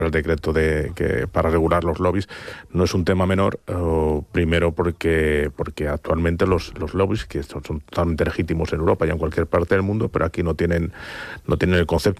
el decreto para regular los lobbies no es un tema menor, primero porque actualmente los lobbies, que son totalmente legítimos en Europa y en cualquier parte del mundo, pero aquí no tienen el concepto